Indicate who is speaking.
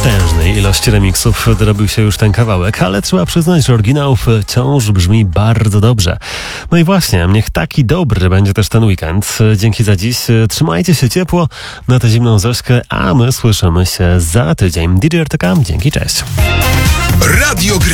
Speaker 1: potężnej ilości remixów dorobił się już ten kawałek, ale trzeba przyznać, że oryginał wciąż brzmi bardzo dobrze. No i właśnie, niech taki dobry będzie też ten weekend. Dzięki za dziś, trzymajcie się ciepło na tę zimną Zośkę, a my słyszymy się za tydzień. DJ RTK, dzięki, cześć.
Speaker 2: Radio Gry.